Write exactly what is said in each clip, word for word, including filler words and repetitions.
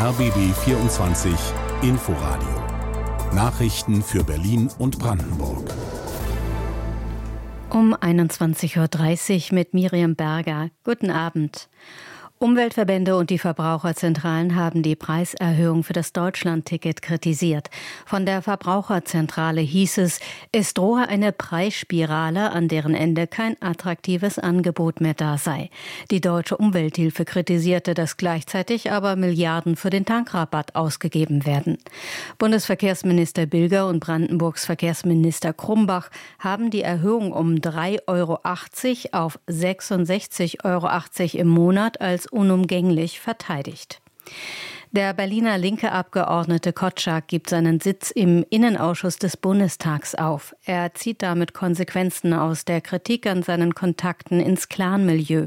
R B B vierundzwanzig Inforadio. Nachrichten für Berlin und Brandenburg. Um einundzwanzig Uhr dreißig mit Miriam Berger. Guten Abend. Umweltverbände und die Verbraucherzentralen haben die Preiserhöhung für das Deutschlandticket kritisiert. Von der Verbraucherzentrale hieß es, es drohe eine Preisspirale, an deren Ende kein attraktives Angebot mehr da sei. Die Deutsche Umwelthilfe kritisierte, dass gleichzeitig aber Milliarden für den Tankrabatt ausgegeben werden. Bundesverkehrsminister Bilger und Brandenburgs Verkehrsminister Krumbach haben die Erhöhung um drei Euro achtzig auf sechsundsechzig Euro achtzig im Monat als unumgänglich verteidigt. Der Berliner linke Abgeordnete Kotschak gibt seinen Sitz im Innenausschuss des Bundestags auf. Er zieht damit Konsequenzen aus der Kritik an seinen Kontakten ins Clanmilieu.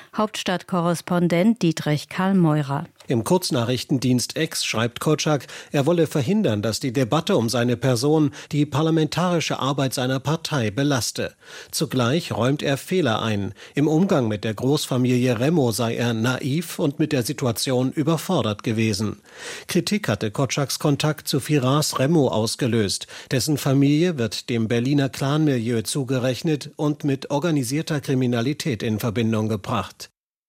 Hauptstadtkorrespondent Dietrich Kallmeurer. Im Kurznachrichtendienst X schreibt Kotschak, er wolle verhindern, dass die Debatte um seine Person die parlamentarische Arbeit seiner Partei belaste. Zugleich räumt er Fehler ein. Im Umgang mit der Großfamilie Remo sei er naiv und mit der Situation überfordert gewesen. Kritik hatte Kotschaks Kontakt zu Firas Remo ausgelöst. Dessen Familie wird dem Berliner Clanmilieu zugerechnet und mit organisierter Kriminalität in Verbindung gebracht.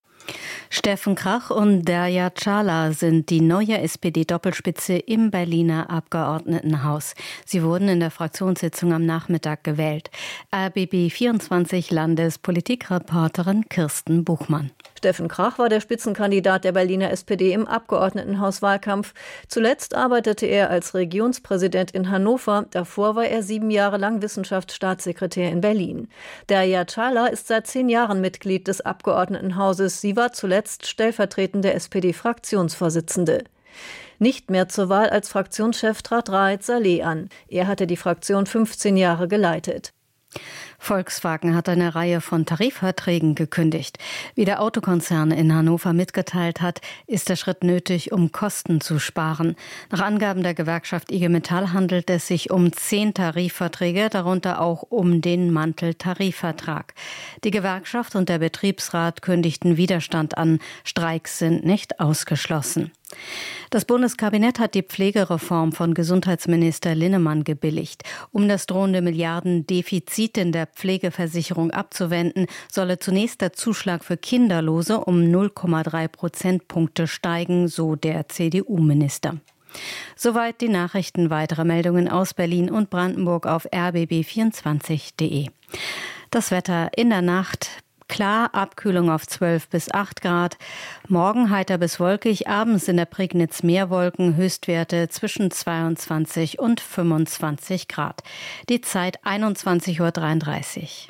Steffen Krach und Derya Çağlar sind die neue S P D-Doppelspitze im Berliner Abgeordnetenhaus. Sie wurden in der Fraktionssitzung am Nachmittag gewählt. R B B vierundzwanzig Landespolitikreporterin Kirsten Buchmann. Steffen Krach war der Spitzenkandidat der Berliner S P D im Abgeordnetenhauswahlkampf. Zuletzt arbeitete er als Regionspräsident in Hannover. Davor war er sieben Jahre lang Wissenschaftsstaatssekretär in Berlin. Derya Çağlar ist seit zehn Jahren Mitglied des Abgeordnetenhauses. Sie war zuletzt stellvertretende S P D-Fraktionsvorsitzende. Nicht mehr zur Wahl als Fraktionschef trat Raed Saleh an. Er hatte die Fraktion fünfzehn Jahre geleitet. Volkswagen hat eine Reihe von Tarifverträgen gekündigt. Wie der Autokonzern in Hannover mitgeteilt hat, ist der Schritt nötig, um Kosten zu sparen. Nach Angaben der Gewerkschaft I G Metall handelt es sich um zehn Tarifverträge, darunter auch um den Mantel-Tarifvertrag. Die Gewerkschaft und der Betriebsrat kündigten Widerstand an. Streiks sind nicht ausgeschlossen. Das Bundeskabinett hat die Pflegereform von Gesundheitsminister Linnemann gebilligt. Um das drohende Milliardendefizit in der Pflegeversicherung abzuwenden, solle zunächst der Zuschlag für Kinderlose um null Komma drei Prozentpunkte steigen, so der C D U-Minister. Soweit die Nachrichten. Weitere Meldungen aus Berlin und Brandenburg auf r b b vierundzwanzig punkt d e. Das Wetter in der Nacht. Klar, Abkühlung auf zwölf bis acht Grad. Morgen heiter bis wolkig, abends in der Prignitz Meerwolken, Höchstwerte zwischen zweiundzwanzig und fünfundzwanzig Grad. Die Zeit einundzwanzig Uhr dreiunddreißig.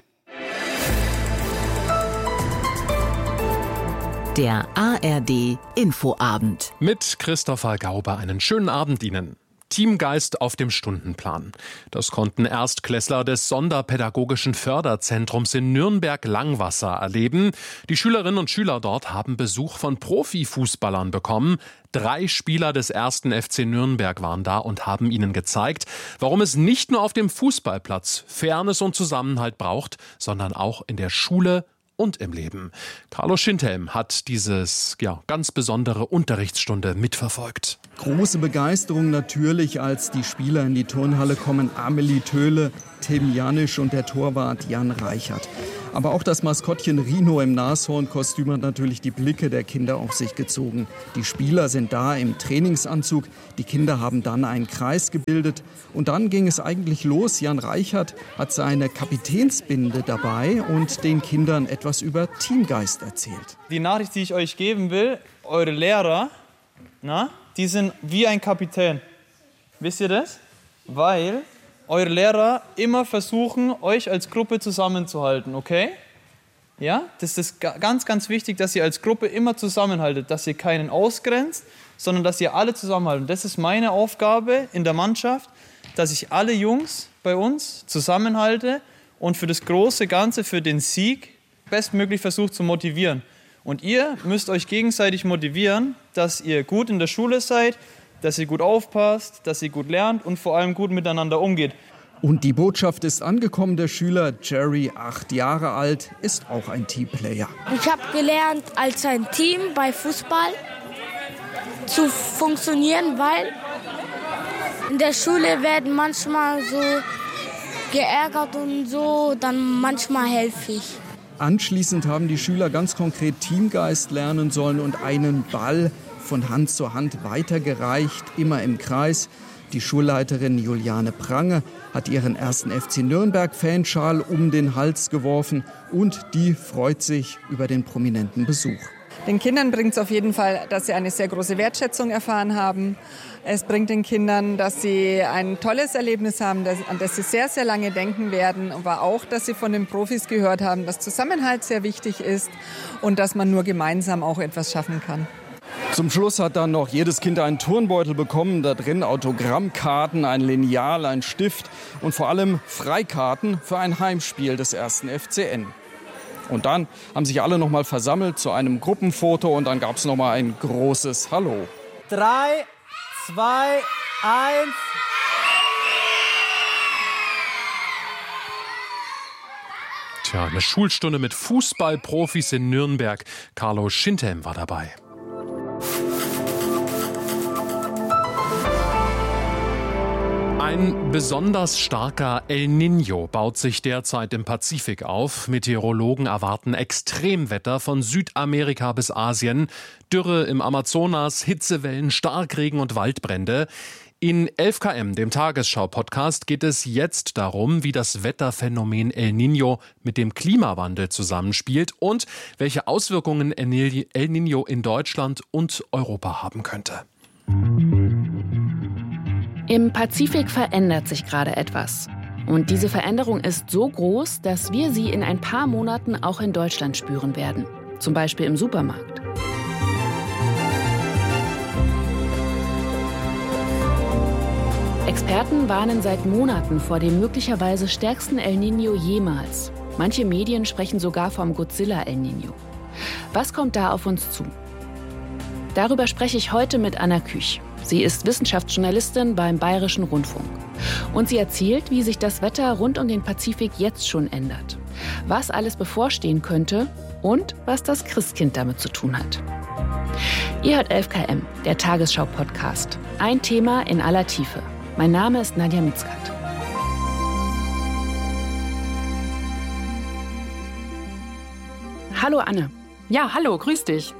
Der A R D Infoabend. Mit Christopher Gauber einen schönen Abend Ihnen. Teamgeist auf dem Stundenplan. Das konnten Erstklässler des Sonderpädagogischen Förderzentrums in Nürnberg-Langwasser erleben. Die Schülerinnen und Schüler dort haben Besuch von Profifußballern bekommen. Drei Spieler des ersten F C Nürnberg waren da und haben ihnen gezeigt, warum es nicht nur auf dem Fußballplatz Fairness und Zusammenhalt braucht, sondern auch in der Schule und im Leben. Carlo Schindhelm hat dieses ja, ganz besondere Unterrichtsstunde mitverfolgt. Große Begeisterung natürlich, als die Spieler in die Turnhalle kommen. Amelie Töhle, Tim Janisch und der Torwart Jan Reichert. Aber auch das Maskottchen Rino im Nashornkostüm hat natürlich die Blicke der Kinder auf sich gezogen. Die Spieler sind da im Trainingsanzug. Die Kinder haben dann einen Kreis gebildet. Und dann ging es eigentlich los. Jan Reichert hat seine Kapitänsbinde dabei und den Kindern etwas über Teamgeist erzählt. Die Nachricht, die ich euch geben will, eure Lehrer, na, die sind wie ein Kapitän. Wisst ihr das? Weil eure Lehrer immer versuchen, euch als Gruppe zusammenzuhalten, okay? Ja, das ist ganz, ganz wichtig, dass ihr als Gruppe immer zusammenhaltet, dass ihr keinen ausgrenzt, sondern dass ihr alle zusammenhaltet. Das ist meine Aufgabe in der Mannschaft, dass ich alle Jungs bei uns zusammenhalte und für das große Ganze, für den Sieg, bestmöglich versucht zu motivieren. Und ihr müsst euch gegenseitig motivieren, dass ihr gut in der Schule seid, dass ihr gut aufpasst, dass ihr gut lernt und vor allem gut miteinander umgeht. Und die Botschaft ist angekommen. Der Schüler Jerry, acht Jahre alt, ist auch ein Teamplayer. Ich habe gelernt, als ein Team bei Fußball zu funktionieren, weil in der Schule werden manchmal so geärgert und so, dann manchmal helfe ich. Anschließend haben die Schüler ganz konkret Teamgeist lernen sollen und einen Ball von Hand zu Hand weitergereicht, immer im Kreis. Die Schulleiterin Juliane Prange hat ihren ersten F C Nürnberg-Fanschal um den Hals geworfen und die freut sich über den prominenten Besuch. Den Kindern bringt es auf jeden Fall, dass sie eine sehr große Wertschätzung erfahren haben. Es bringt den Kindern, dass sie ein tolles Erlebnis haben, an das sie sehr, sehr lange denken werden. Aber auch, dass sie von den Profis gehört haben, dass Zusammenhalt sehr wichtig ist und dass man nur gemeinsam auch etwas schaffen kann. Zum Schluss hat dann noch jedes Kind einen Turnbeutel bekommen, da drin Autogrammkarten, ein Lineal, ein Stift und vor allem Freikarten für ein Heimspiel des ersten F C N. Und dann haben sich alle noch mal versammelt zu einem Gruppenfoto und dann gab es noch mal ein großes Hallo. Drei, zwei, eins. Tja, eine Schulstunde mit Fußballprofis in Nürnberg. Carlo Schindhelm war dabei. Ein besonders starker El Niño baut sich derzeit im Pazifik auf. Meteorologen erwarten Extremwetter von Südamerika bis Asien. Dürre im Amazonas, Hitzewellen, Starkregen und Waldbrände. In elf K M, dem Tagesschau-Podcast, geht es jetzt darum, wie das Wetterphänomen El Niño mit dem Klimawandel zusammenspielt und welche Auswirkungen El Niño in Deutschland und Europa haben könnte. Im Pazifik verändert sich gerade etwas. Und diese Veränderung ist so groß, dass wir sie in ein paar Monaten auch in Deutschland spüren werden. Zum Beispiel im Supermarkt. Experten warnen seit Monaten vor dem möglicherweise stärksten El Niño jemals. Manche Medien sprechen sogar vom Godzilla El Niño. Was kommt da auf uns zu? Darüber spreche ich heute mit Anna Küch. Sie ist Wissenschaftsjournalistin beim Bayerischen Rundfunk. Und sie erzählt, wie sich das Wetter rund um den Pazifik jetzt schon ändert. Was alles bevorstehen könnte und was das Christkind damit zu tun hat. Ihr hört elf K M, der Tagesschau-Podcast. Ein Thema in aller Tiefe. Mein Name ist Nadja Mitzkat. Hallo Anne. Ja, hallo, grüß dich.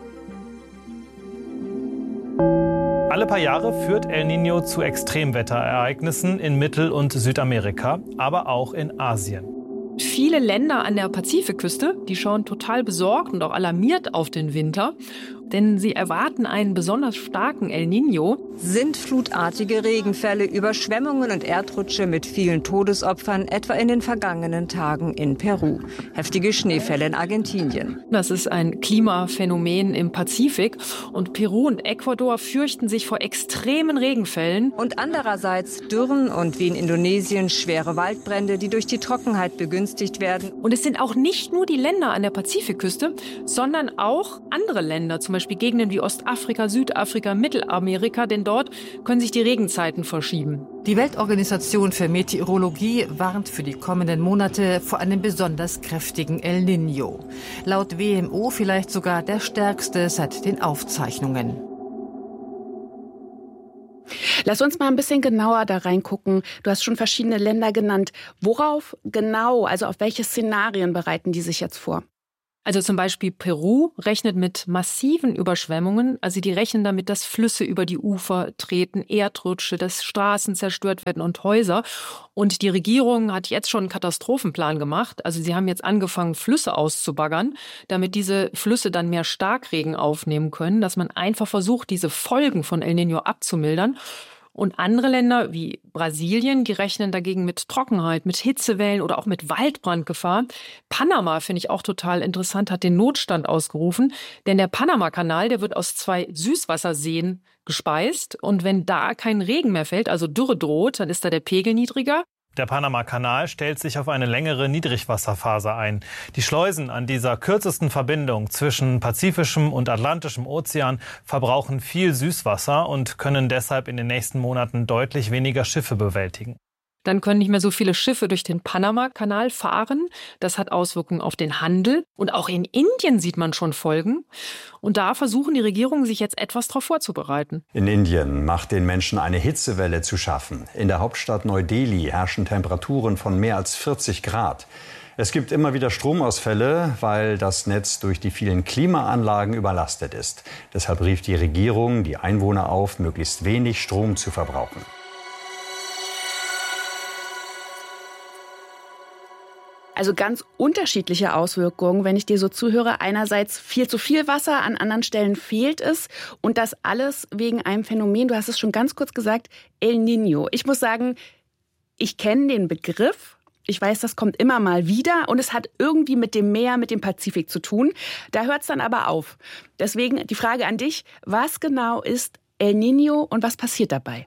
Alle paar Jahre führt El Niño zu Extremwetterereignissen in Mittel- und Südamerika, aber auch in Asien. Viele Länder an der Pazifikküste, die schauen total besorgt und auch alarmiert auf den Winter, denn sie erwarten einen besonders starken El Niño. Sintflutartige Regenfälle, Überschwemmungen und Erdrutsche mit vielen Todesopfern, etwa in den vergangenen Tagen in Peru. Heftige Schneefälle in Argentinien. Das ist ein Klimaphänomen im Pazifik und Peru und Ecuador fürchten sich vor extremen Regenfällen. Und andererseits Dürren und wie in Indonesien schwere Waldbrände, die durch die Trockenheit begünstigt werden. Und es sind auch nicht nur die Länder an der Pazifikküste, sondern auch andere Länder, zum Beispiel Gegenden wie Ostafrika, Südafrika, Mittelamerika, denn dort können sich die Regenzeiten verschieben. Die Weltorganisation für Meteorologie warnt für die kommenden Monate vor einem besonders kräftigen El Niño. Laut W M O vielleicht sogar der stärkste seit den Aufzeichnungen. Lass uns mal ein bisschen genauer da reingucken. Du hast schon verschiedene Länder genannt. Worauf genau, also auf welche Szenarien bereiten die sich jetzt vor? Also zum Beispiel Peru rechnet mit massiven Überschwemmungen. Also die rechnen damit, dass Flüsse über die Ufer treten, Erdrutsche, dass Straßen zerstört werden und Häuser. Und die Regierung hat jetzt schon einen Katastrophenplan gemacht. Also sie haben jetzt angefangen, Flüsse auszubaggern, damit diese Flüsse dann mehr Starkregen aufnehmen können, dass man einfach versucht, diese Folgen von El Niño abzumildern. Und andere Länder wie Brasilien, die rechnen dagegen mit Trockenheit, mit Hitzewellen oder auch mit Waldbrandgefahr. Panama, finde ich auch total interessant, hat den Notstand ausgerufen. Denn der Panama-Kanal, der wird aus zwei Süßwasserseen gespeist. Und wenn da kein Regen mehr fällt, also Dürre droht, dann ist da der Pegel niedriger. Der Panama-Kanal stellt sich auf eine längere Niedrigwasserphase ein. Die Schleusen an dieser kürzesten Verbindung zwischen Pazifischem und Atlantischem Ozean verbrauchen viel Süßwasser und können deshalb in den nächsten Monaten deutlich weniger Schiffe bewältigen. Dann können nicht mehr so viele Schiffe durch den Panama-Kanal fahren. Das hat Auswirkungen auf den Handel. Und auch in Indien sieht man schon Folgen. Und da versuchen die Regierungen, sich jetzt etwas darauf vorzubereiten. In Indien macht den Menschen eine Hitzewelle zu schaffen. In der Hauptstadt Neu-Delhi herrschen Temperaturen von mehr als vierzig Grad. Es gibt immer wieder Stromausfälle, weil das Netz durch die vielen Klimaanlagen überlastet ist. Deshalb rief die Regierung die Einwohner auf, möglichst wenig Strom zu verbrauchen. Also ganz unterschiedliche Auswirkungen, wenn ich dir so zuhöre. Einerseits viel zu viel Wasser, an anderen Stellen fehlt es. Und das alles wegen einem Phänomen, du hast es schon ganz kurz gesagt, El Niño. Ich muss sagen, ich kenne den Begriff. Ich weiß, das kommt immer mal wieder und es hat irgendwie mit dem Meer, mit dem Pazifik zu tun. Da hört es dann aber auf. Deswegen die Frage an dich, was genau ist El Niño und was passiert dabei?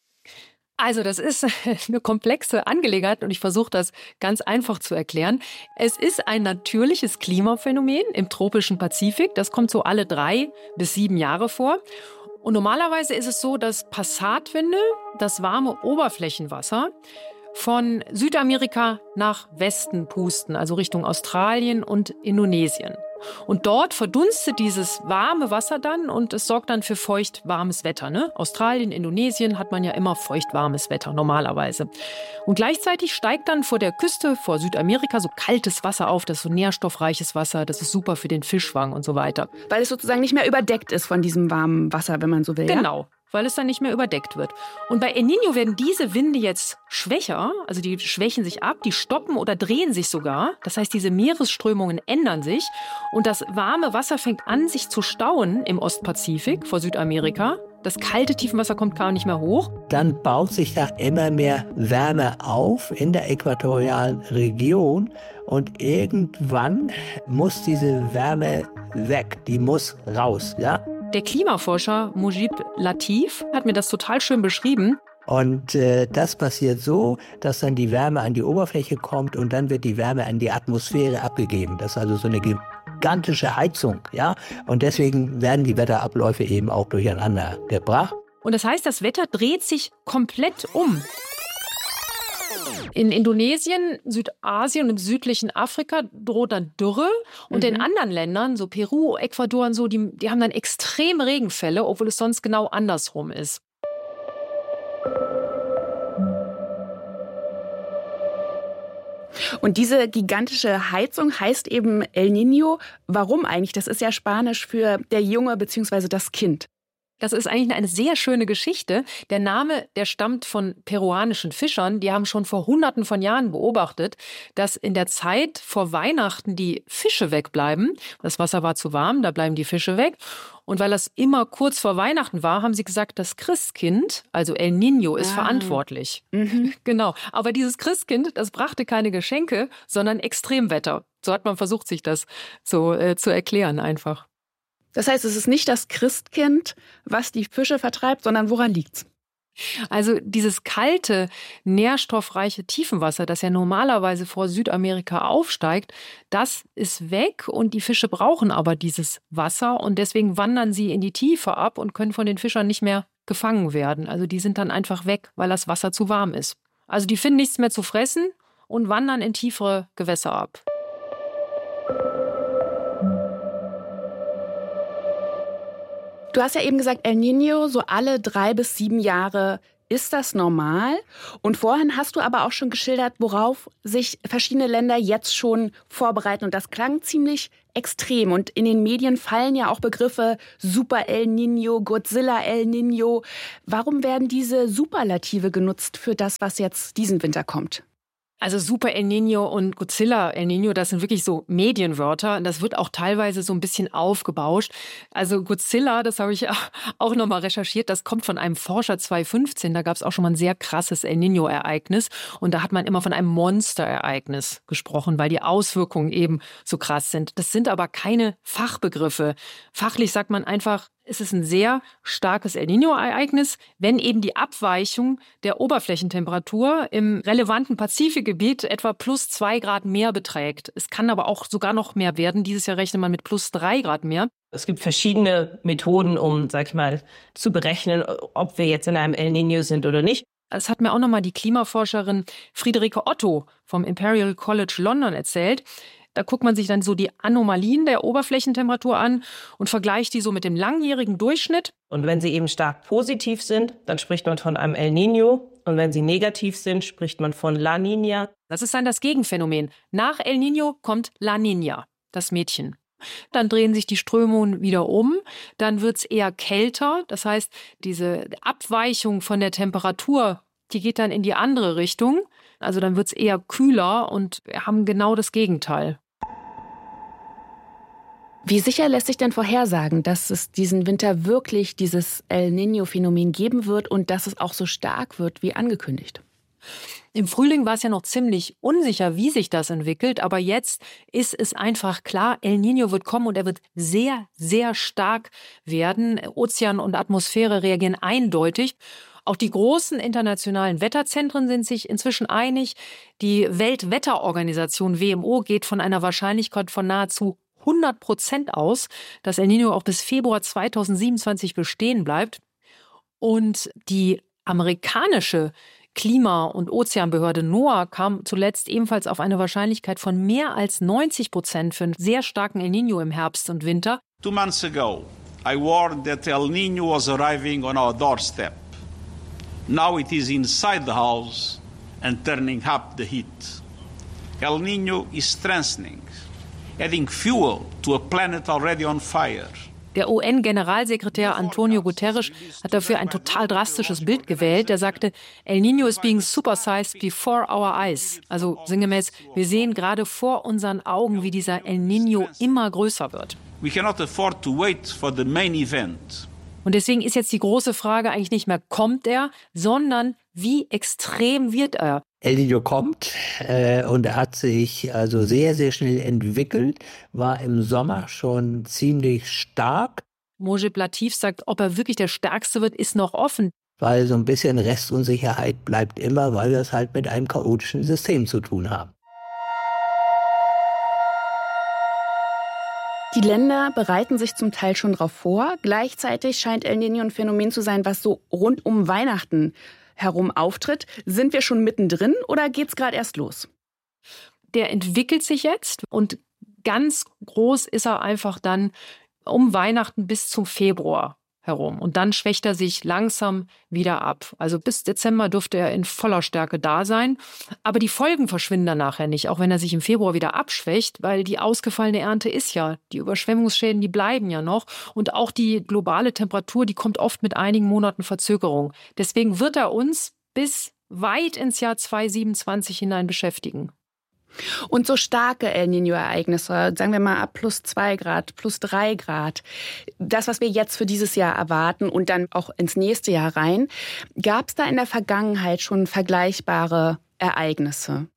Also das ist eine komplexe Angelegenheit und ich versuche das ganz einfach zu erklären. Es ist ein natürliches Klimaphänomen im tropischen Pazifik. Das kommt so alle drei bis sieben Jahre vor. Und normalerweise ist es so, dass Passatwinde, das warme Oberflächenwasser, von Südamerika nach Westen pusten, also Richtung Australien und Indonesien. Und dort verdunstet dieses warme Wasser dann und es sorgt dann für feucht-warmes Wetter. Ne? Australien, Indonesien hat man ja immer feucht-warmes Wetter normalerweise. Und gleichzeitig steigt dann vor der Küste, vor Südamerika, so kaltes Wasser auf. Das ist so nährstoffreiches Wasser, das ist super für den Fischfang und so weiter. Weil es sozusagen nicht mehr überdeckt ist von diesem warmen Wasser, wenn man so will. Genau. Ja? Weil es dann nicht mehr überdeckt wird. Und bei El Niño werden diese Winde jetzt schwächer, also die schwächen sich ab, die stoppen oder drehen sich sogar. Das heißt, diese Meeresströmungen ändern sich und das warme Wasser fängt an, sich zu stauen im Ostpazifik vor Südamerika. Das kalte Tiefenwasser kommt gar nicht mehr hoch. Dann baut sich da immer mehr Wärme auf in der äquatorialen Region und irgendwann muss diese Wärme weg, die muss raus, ja? Der Klimaforscher Mujib Latif hat mir das total schön beschrieben. Und äh, das passiert so, dass dann die Wärme an die Oberfläche kommt und dann wird die Wärme an die Atmosphäre abgegeben. Das ist also so eine gigantische Heizung, ja. Und deswegen werden die Wetterabläufe eben auch durcheinander gebracht. Und das heißt, das Wetter dreht sich komplett um. In Indonesien, Südasien und südlichen Afrika droht dann Dürre. Und mhm. in anderen Ländern, so Peru, Ecuador und so, die, die haben dann extreme Regenfälle, obwohl es sonst genau andersrum ist. Und diese gigantische Heizung heißt eben El Niño. Warum eigentlich? Das ist ja Spanisch für der Junge bzw. das Kind. Das ist eigentlich eine sehr schöne Geschichte. Der Name, der stammt von peruanischen Fischern. Die haben schon vor Hunderten von Jahren beobachtet, dass in der Zeit vor Weihnachten die Fische wegbleiben. Das Wasser war zu warm, da bleiben die Fische weg. Und weil das immer kurz vor Weihnachten war, haben sie gesagt, das Christkind, also El Niño, ist ah. verantwortlich. Mhm. Genau. Aber dieses Christkind, das brachte keine Geschenke, sondern Extremwetter. So hat man versucht, sich das so äh, zu erklären einfach. Das heißt, es ist nicht das Christkind, was die Fische vertreibt, sondern woran liegt's? Also dieses kalte, nährstoffreiche Tiefenwasser, das ja normalerweise vor Südamerika aufsteigt, das ist weg und die Fische brauchen aber dieses Wasser und deswegen wandern sie in die Tiefe ab und können von den Fischern nicht mehr gefangen werden. Also die sind dann einfach weg, weil das Wasser zu warm ist. Also die finden nichts mehr zu fressen und wandern in tiefere Gewässer ab. Du hast ja eben gesagt, El Niño, so alle drei bis sieben Jahre ist das normal. Und vorhin hast du aber auch schon geschildert, worauf sich verschiedene Länder jetzt schon vorbereiten. Und das klang ziemlich extrem. Und in den Medien fallen ja auch Begriffe Super El Niño, Godzilla El Niño. Warum werden diese Superlative genutzt für das, was jetzt diesen Winter kommt? Also Super El Niño und Godzilla El Niño, das sind wirklich so Medienwörter. Und das wird auch teilweise so ein bisschen aufgebauscht. Also Godzilla, das habe ich auch nochmal recherchiert, das kommt von einem Forscher zweitausendfünfzehn. Da gab es auch schon mal ein sehr krasses El Niño-Ereignis. Und da hat man immer von einem Monsterereignis gesprochen, weil die Auswirkungen eben so krass sind. Das sind aber keine Fachbegriffe. Fachlich sagt man einfach, es ist ein sehr starkes El Niño-Ereignis, wenn eben die Abweichung der Oberflächentemperatur im relevanten Pazifikgebiet etwa plus zwei Grad mehr beträgt. Es kann aber auch sogar noch mehr werden. Dieses Jahr rechnet man mit plus drei Grad mehr. Es gibt verschiedene Methoden, um, sag ich mal, zu berechnen, ob wir jetzt in einem El Niño sind oder nicht. Das hat mir auch nochmal die Klimaforscherin Friederike Otto vom Imperial College London erzählt. Da guckt man sich dann so die Anomalien der Oberflächentemperatur an und vergleicht die so mit dem langjährigen Durchschnitt. Und wenn sie eben stark positiv sind, dann spricht man von einem El Niño. Und wenn sie negativ sind, spricht man von La Niña. Das ist dann das Gegenphänomen. Nach El Niño kommt La Niña, das Mädchen. Dann drehen sich die Strömungen wieder um, dann wird es eher kälter. Das heißt, diese Abweichung von der Temperatur, die geht dann in die andere Richtung. Also dann wird es eher kühler und wir haben genau das Gegenteil. Wie sicher lässt sich denn vorhersagen, dass es diesen Winter wirklich dieses El Niño-Phänomen geben wird und dass es auch so stark wird wie angekündigt? Im Frühling war es ja noch ziemlich unsicher, wie sich das entwickelt. Aber jetzt ist es einfach klar, El Niño wird kommen und er wird sehr, sehr stark werden. Ozean und Atmosphäre reagieren eindeutig. Auch die großen internationalen Wetterzentren sind sich inzwischen einig. Die Weltwetterorganisation W M O geht von einer Wahrscheinlichkeit von nahezu hundert Prozent aus, dass El Niño auch bis Februar zweitausendsiebenundzwanzig bestehen bleibt. Und die amerikanische Klima- und Ozeanbehörde NOAA kam zuletzt ebenfalls auf eine Wahrscheinlichkeit von mehr als neunzig Prozent für einen sehr starken El Niño im Herbst und Winter. Two months ago, I warned that El Niño was arriving on our doorstep. Now it is inside the house and turning up the heat. El Niño is strengthening, adding fuel to a planet already on fire. Der U N-Generalsekretär Antonio Guterres hat dafür ein total drastisches Bild gewählt. Er sagte, El Niño is being supersized before our eyes. Also sinngemäß, wir sehen gerade vor unseren Augen, wie dieser El Niño immer größer wird. We cannot afford to wait for the main event. Und deswegen ist jetzt die große Frage eigentlich nicht mehr, kommt er, sondern wie extrem wird er? El Niño kommt äh, und er hat sich also sehr, sehr schnell entwickelt, war im Sommer schon ziemlich stark. Mojib Latif sagt, ob er wirklich der Stärkste wird, ist noch offen. Weil so ein bisschen Restunsicherheit bleibt immer, weil wir es halt mit einem chaotischen System zu tun haben. Die Länder bereiten sich zum Teil schon darauf vor. Gleichzeitig scheint El Niño ein Phänomen zu sein, was so rund um Weihnachten herum auftritt. Sind wir schon mittendrin oder geht's gerade erst los? Der entwickelt sich jetzt und ganz groß ist er einfach dann um Weihnachten bis zum Februar herum. Und dann schwächt er sich langsam wieder ab. Also bis Dezember dürfte er in voller Stärke da sein. Aber die Folgen verschwinden dann nachher nicht, auch wenn er sich im Februar wieder abschwächt, weil die ausgefallene Ernte ist ja, die Überschwemmungsschäden, die bleiben ja noch. Und auch die globale Temperatur, die kommt oft mit einigen Monaten Verzögerung. Deswegen wird er uns bis weit ins Jahr zweitausendsiebenundzwanzig hinein beschäftigen. Und so starke El Niño-Ereignisse, sagen wir mal ab plus zwei Grad, plus drei Grad, das, was wir jetzt für dieses Jahr erwarten und dann auch ins nächste Jahr rein, gab es da in der Vergangenheit schon vergleichbare Ereignisse?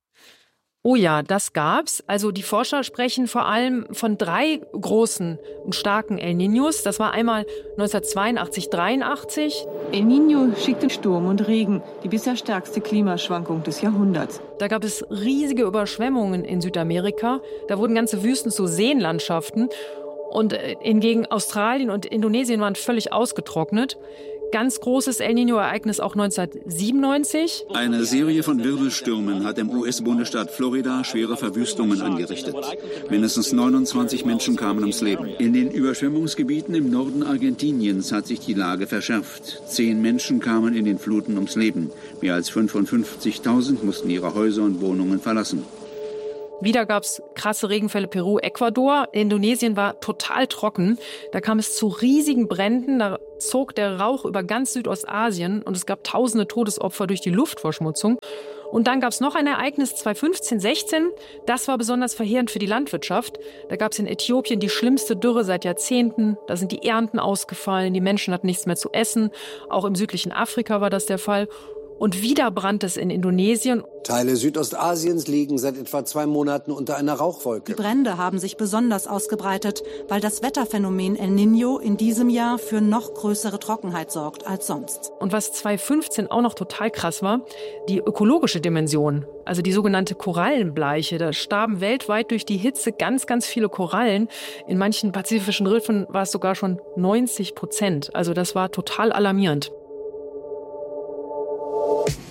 Oh ja, das gab's. Also die Forscher sprechen vor allem von drei großen und starken El Niños. Das war einmal neunzehnhundertzweiundachtzig dreiundachtzig. El Niño schickte Sturm und Regen, die bisher stärkste Klimaschwankung des Jahrhunderts. Da gab es riesige Überschwemmungen in Südamerika. Da wurden ganze Wüsten zu Seenlandschaften. Und hingegen Australien und Indonesien waren völlig ausgetrocknet. Ganz großes El Niño-Ereignis auch neunzehnhundertsiebenundneunzig. Eine Serie von Wirbelstürmen hat im U S-Bundesstaat Florida schwere Verwüstungen angerichtet. Mindestens neunundzwanzig Menschen kamen ums Leben. In den Überschwemmungsgebieten im Norden Argentiniens hat sich die Lage verschärft. Zehn Menschen kamen in den Fluten ums Leben. Mehr als fünfundfünfzigtausend mussten ihre Häuser und Wohnungen verlassen. Wieder gab es krasse Regenfälle Peru, Ecuador. Indonesien war total trocken. Da kam es zu riesigen Bränden. Da zog der Rauch über ganz Südostasien und es gab tausende Todesopfer durch die Luftverschmutzung. Und dann gab es noch ein Ereignis zweitausendfünfzehn sechzehn. Das war besonders verheerend für die Landwirtschaft. Da gab es in Äthiopien die schlimmste Dürre seit Jahrzehnten. Da sind die Ernten ausgefallen, die Menschen hatten nichts mehr zu essen. Auch im südlichen Afrika war das der Fall. Und wieder brannt es in Indonesien. Teile Südostasiens liegen seit etwa zwei Monaten unter einer Rauchwolke. Die Brände haben sich besonders ausgebreitet, weil das Wetterphänomen El Niño in diesem Jahr für noch größere Trockenheit sorgt als sonst. Und was zweitausendfünfzehn auch noch total krass war, die ökologische Dimension, also die sogenannte Korallenbleiche. Da starben weltweit durch die Hitze ganz, ganz viele Korallen. In manchen pazifischen Riffen war es sogar schon neunzig Prozent. Also das war total alarmierend.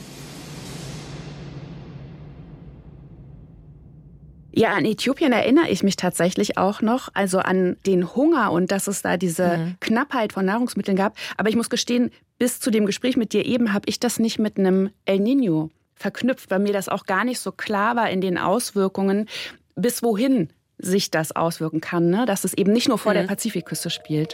Ja, an Äthiopien erinnere ich mich tatsächlich auch noch, also an den Hunger und dass es da diese mhm. Knappheit von Nahrungsmitteln gab. Aber ich muss gestehen, bis zu dem Gespräch mit dir eben habe ich das nicht mit einem El Niño verknüpft, weil mir das auch gar nicht so klar war in den Auswirkungen, bis wohin sich das auswirken kann, ne? Dass es eben nicht nur vor mhm. der Pazifikküste spielt.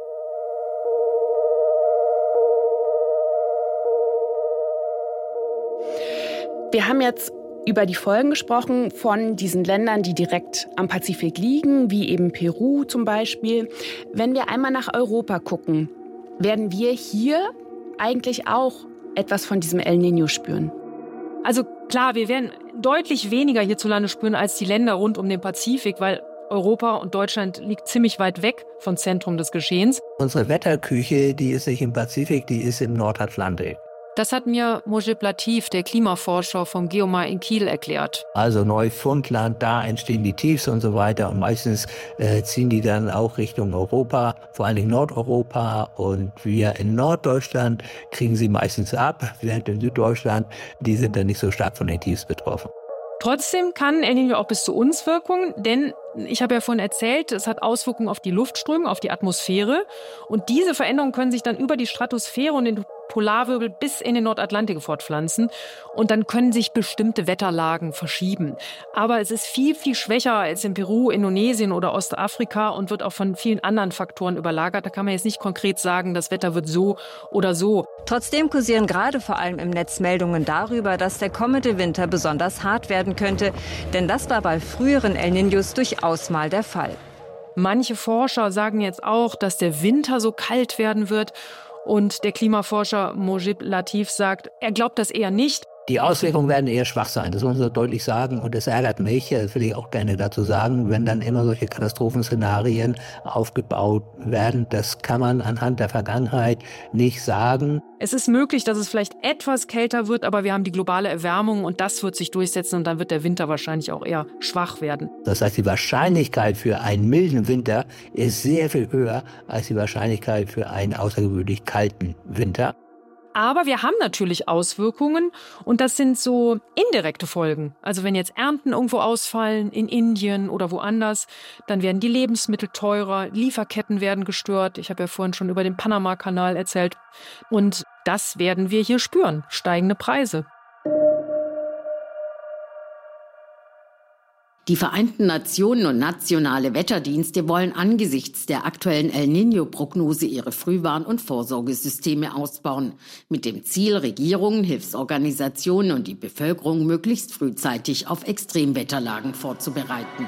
Wir haben jetzt über die Folgen gesprochen von diesen Ländern, die direkt am Pazifik liegen, wie eben Peru zum Beispiel. Wenn wir einmal nach Europa gucken, werden wir hier eigentlich auch etwas von diesem El Niño spüren? Also klar, wir werden deutlich weniger hierzulande spüren als die Länder rund um den Pazifik, weil Europa und Deutschland liegt ziemlich weit weg vom Zentrum des Geschehens. Unsere Wetterküche, die ist nicht im Pazifik, die ist im Nordatlantik. Das hat mir Mojib Latif, der Klimaforscher vom Geomar in Kiel, erklärt. Also Neufundland, da entstehen die Tiefs und so weiter. Und meistens äh, ziehen die dann auch Richtung Europa, vor allem Nordeuropa. Und wir in Norddeutschland kriegen sie meistens ab, während in Süddeutschland, die sind dann nicht so stark von den Tiefs betroffen. Trotzdem kann El Niño auch bis zu uns wirken, denn ich habe ja vorhin erzählt, es hat Auswirkungen auf die Luftströme, auf die Atmosphäre. Und diese Veränderungen können sich dann über die Stratosphäre und den Polarwirbel bis in den Nordatlantik fortpflanzen. Und dann können sich bestimmte Wetterlagen verschieben. Aber es ist viel, viel schwächer als in Peru, Indonesien oder Ostafrika und wird auch von vielen anderen Faktoren überlagert. Da kann man jetzt nicht konkret sagen, das Wetter wird so oder so. Trotzdem kursieren gerade vor allem im Netz Meldungen darüber, dass der kommende Winter besonders hart werden könnte. Denn das war bei früheren El Niños durchaus mal der Fall. Manche Forscher sagen jetzt auch, dass der Winter so kalt werden wird. Und der Klimaforscher Mojib Latif sagt, er glaubt das eher nicht. Die Auswirkungen werden eher schwach sein, das muss man deutlich sagen. Und das ärgert mich, das will ich auch gerne dazu sagen, wenn dann immer solche Katastrophenszenarien aufgebaut werden. Das kann man anhand der Vergangenheit nicht sagen. Es ist möglich, dass es vielleicht etwas kälter wird, aber wir haben die globale Erwärmung und das wird sich durchsetzen und dann wird der Winter wahrscheinlich auch eher schwach werden. Das heißt, die Wahrscheinlichkeit für einen milden Winter ist sehr viel höher als die Wahrscheinlichkeit für einen außergewöhnlich kalten Winter. Aber wir haben natürlich Auswirkungen und das sind so indirekte Folgen. Also wenn jetzt Ernten irgendwo ausfallen, in Indien oder woanders, dann werden die Lebensmittel teurer, Lieferketten werden gestört. Ich habe ja vorhin schon über den Panama-Kanal erzählt. Und das werden wir hier spüren, steigende Preise. Die Vereinten Nationen und nationale Wetterdienste wollen angesichts der aktuellen El Niño-Prognose ihre Frühwarn- und Vorsorgesysteme ausbauen, mit dem Ziel, Regierungen, Hilfsorganisationen und die Bevölkerung möglichst frühzeitig auf Extremwetterlagen vorzubereiten.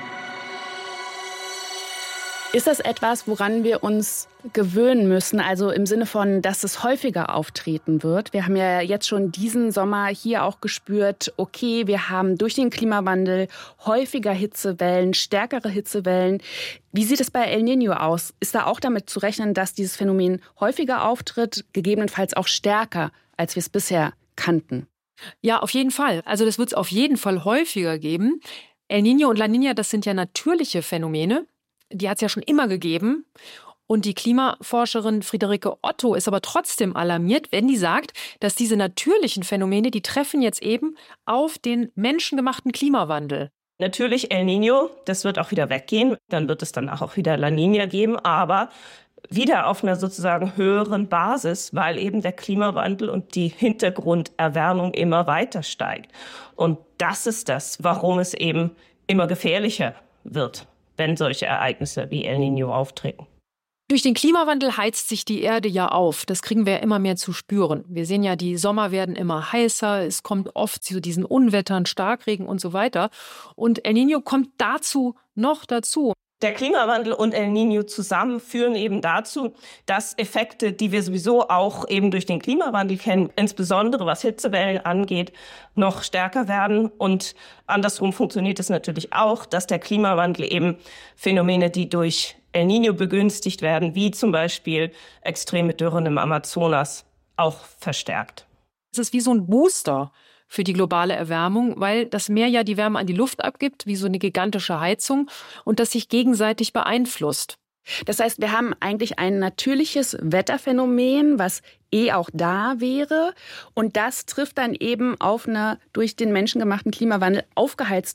Ist das etwas, woran wir uns gewöhnen müssen? Also im Sinne von, dass es häufiger auftreten wird. Wir haben ja jetzt schon diesen Sommer hier auch gespürt, okay, wir haben durch den Klimawandel häufiger Hitzewellen, stärkere Hitzewellen. Wie sieht es bei El Niño aus? Ist da auch damit zu rechnen, dass dieses Phänomen häufiger auftritt, gegebenenfalls auch stärker, als wir es bisher kannten? Ja, auf jeden Fall. Also das wird es auf jeden Fall häufiger geben. El Niño und La Niña, das sind ja natürliche Phänomene. Die hat es ja schon immer gegeben. Und die Klimaforscherin Friederike Otto ist aber trotzdem alarmiert, wenn die sagt, dass diese natürlichen Phänomene, die treffen jetzt eben auf den menschengemachten Klimawandel. Natürlich El Niño, das wird auch wieder weggehen. Dann wird es danach auch wieder La Niña geben, aber wieder auf einer sozusagen höheren Basis, weil eben der Klimawandel und die Hintergrunderwärmung immer weiter steigt. Und das ist das, warum es eben immer gefährlicher wird, wenn solche Ereignisse wie El Niño auftreten. Durch den Klimawandel heizt sich die Erde ja auf. Das kriegen wir ja immer mehr zu spüren. Wir sehen ja, die Sommer werden immer heißer. Es kommt oft zu diesen Unwettern, Starkregen und so weiter. Und El Niño kommt dazu noch dazu. Der Klimawandel und El Niño zusammen führen eben dazu, dass Effekte, die wir sowieso auch eben durch den Klimawandel kennen, insbesondere was Hitzewellen angeht, noch stärker werden. Und andersrum funktioniert es natürlich auch, dass der Klimawandel eben Phänomene, die durch El Niño begünstigt werden, wie zum Beispiel extreme Dürren im Amazonas, auch verstärkt. Es ist wie so ein Booster für die globale Erwärmung, weil das Meer ja die Wärme an die Luft abgibt, wie so eine gigantische Heizung und das sich gegenseitig beeinflusst. Das heißt, wir haben eigentlich ein natürliches Wetterphänomen, was eh auch da wäre. Und das trifft dann eben auf eine durch den menschengemachten Klimawandel aufgeheizte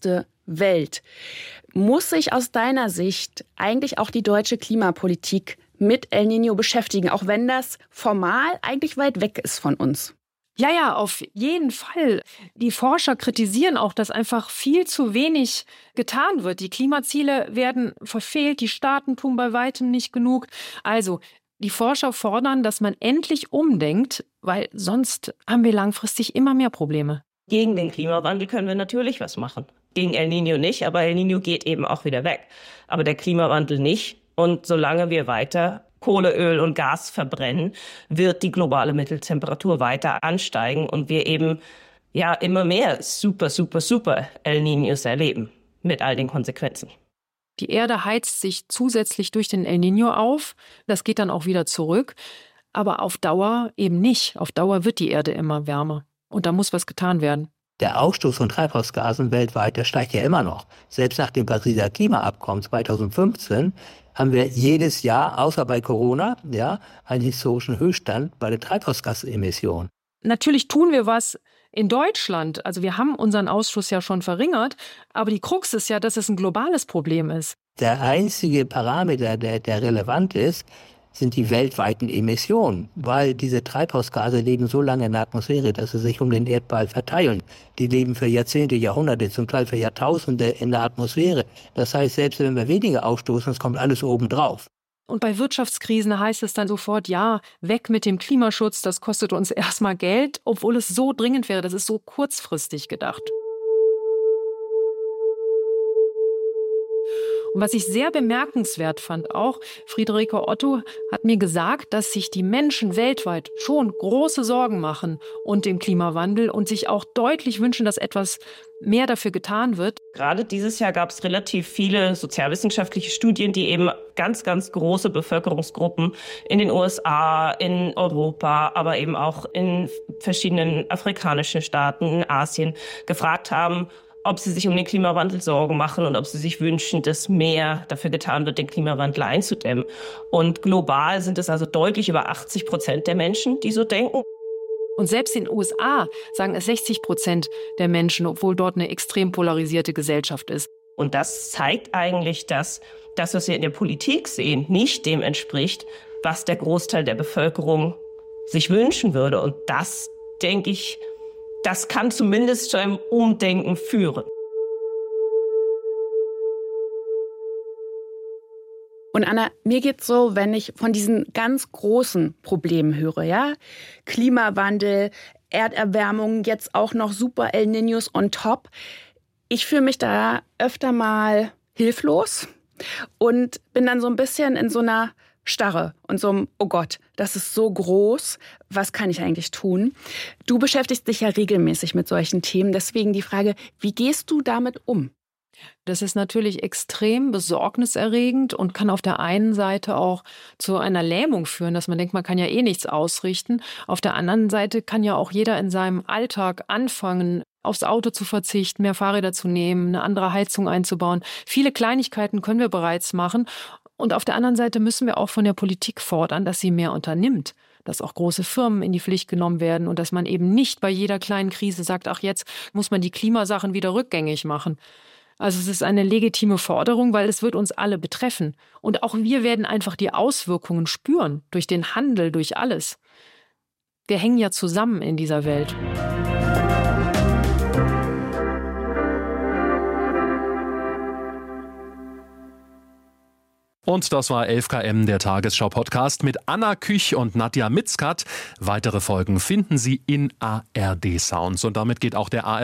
Welt. Muss sich aus deiner Sicht eigentlich auch die deutsche Klimapolitik mit El Niño beschäftigen, auch wenn das formal eigentlich weit weg ist von uns? Ja, ja, auf jeden Fall. Die Forscher kritisieren auch, dass einfach viel zu wenig getan wird. Die Klimaziele werden verfehlt, die Staaten tun bei weitem nicht genug. Also die Forscher fordern, dass man endlich umdenkt, weil sonst haben wir langfristig immer mehr Probleme. Gegen den Klimawandel können wir natürlich was machen. Gegen El Niño nicht, aber El Niño geht eben auch wieder weg. Aber der Klimawandel nicht. Und solange wir weiter Kohle, Öl und Gas verbrennen, wird die globale Mitteltemperatur weiter ansteigen und wir eben ja immer mehr super, super, super El Niños erleben mit all den Konsequenzen. Die Erde heizt sich zusätzlich durch den El Niño auf. Das geht dann auch wieder zurück. Aber auf Dauer eben nicht. Auf Dauer wird die Erde immer wärmer. Und da muss was getan werden. Der Ausstoß von Treibhausgasen weltweit, der steigt ja immer noch. Selbst nach dem Pariser Klimaabkommen zweitausendfünfzehn haben wir jedes Jahr, außer bei Corona, ja, einen historischen Höchststand bei den Treibhausgasemissionen. Natürlich tun wir was in Deutschland. Also wir haben unseren Ausstoß ja schon verringert. Aber die Krux ist ja, dass es ein globales Problem ist. Der einzige Parameter, der, der relevant ist, sind die weltweiten Emissionen, weil diese Treibhausgase leben so lange in der Atmosphäre, dass sie sich um den Erdball verteilen. Die leben für Jahrzehnte, Jahrhunderte, zum Teil für Jahrtausende in der Atmosphäre. Das heißt, selbst wenn wir weniger ausstoßen, es kommt alles oben drauf. Und bei Wirtschaftskrisen heißt es dann sofort, ja, weg mit dem Klimaschutz, das kostet uns erstmal Geld, obwohl es so dringend wäre, das ist so kurzfristig gedacht. Und was ich sehr bemerkenswert fand auch, Friederike Otto hat mir gesagt, dass sich die Menschen weltweit schon große Sorgen machen und dem Klimawandel und sich auch deutlich wünschen, dass etwas mehr dafür getan wird. Gerade dieses Jahr gab es relativ viele sozialwissenschaftliche Studien, die eben ganz, ganz große Bevölkerungsgruppen in den U S A, in Europa, aber eben auch in verschiedenen afrikanischen Staaten, in Asien gefragt haben, ob sie sich um den Klimawandel Sorgen machen und ob sie sich wünschen, dass mehr dafür getan wird, den Klimawandel einzudämmen. Und global sind es also deutlich über achtzig Prozent der Menschen, die so denken. Und selbst in den U S A sagen es sechzig Prozent der Menschen, obwohl dort eine extrem polarisierte Gesellschaft ist. Und das zeigt eigentlich, dass das, was wir in der Politik sehen, nicht dem entspricht, was der Großteil der Bevölkerung sich wünschen würde. Und das, denke ich, das kann zumindest zu einem Umdenken führen. Und Anna, mir geht's so, wenn ich von diesen ganz großen Problemen höre, ja, Klimawandel, Erderwärmung, jetzt auch noch super El Niños on top. Ich fühle mich da öfter mal hilflos und bin dann so ein bisschen in so einer Starre und so einem, oh Gott, das ist so groß, was kann ich eigentlich tun? Du beschäftigst dich ja regelmäßig mit solchen Themen, deswegen die Frage, wie gehst du damit um? Das ist natürlich extrem besorgniserregend und kann auf der einen Seite auch zu einer Lähmung führen, dass man denkt, man kann ja eh nichts ausrichten. Auf der anderen Seite kann ja auch jeder in seinem Alltag anfangen, aufs Auto zu verzichten, mehr Fahrräder zu nehmen, eine andere Heizung einzubauen. Viele Kleinigkeiten können wir bereits machen. Und auf der anderen Seite müssen wir auch von der Politik fordern, dass sie mehr unternimmt, dass auch große Firmen in die Pflicht genommen werden und dass man eben nicht bei jeder kleinen Krise sagt, ach, jetzt muss man die Klimasachen wieder rückgängig machen. Also es ist eine legitime Forderung, weil es wird uns alle betreffen. Und auch wir werden einfach die Auswirkungen spüren, durch den Handel, durch alles. Wir hängen ja zusammen in dieser Welt. Und das war elf Kilometer, der Tagesschau-Podcast mit Anna Küch und Nadja Mitzkat. Weitere Folgen finden Sie in A R D Sounds. Und damit geht auch der A R D